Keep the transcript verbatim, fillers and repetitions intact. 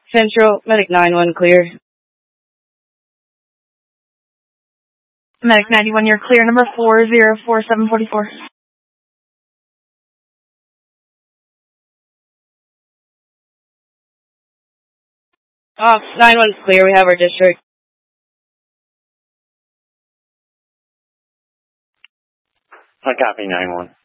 Central, Medic nine one clear. Medic ninety-one, you're clear. Number four zero four seven four four. Oh, nine one's clear. We have our district. I copy nine one.